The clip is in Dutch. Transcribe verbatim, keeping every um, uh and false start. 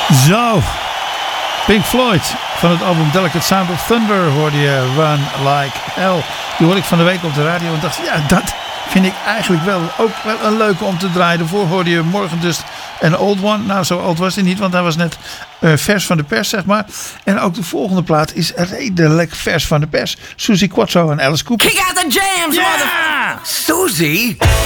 Zo, Pink Floyd van het album Delicate Sound of Thunder hoorde je Run Like Hell. Die hoorde ik van de week op de radio en dacht, ja, dat vind ik eigenlijk wel ook wel een leuke om te draaien. Daarvoor hoorde je morgen dus een old one. Nou, zo oud was hij niet, want hij was net uh, vers van de pers, zeg maar. En ook de volgende plaat is redelijk vers van de pers. Suzi Quatro en Alice Cooper. Kick out the jams, Yeah! mother... Susie?